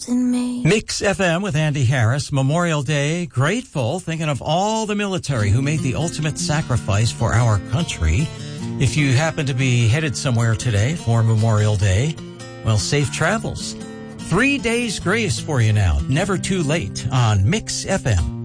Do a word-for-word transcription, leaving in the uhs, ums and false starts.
in me. Mix F M with Andy Harris. Memorial Day. Grateful, thinking of all the military who made the ultimate sacrifice for our country. If you happen to be headed somewhere today for Memorial Day, well, safe travels. Three days grace for you now. Never too late on Mix F M.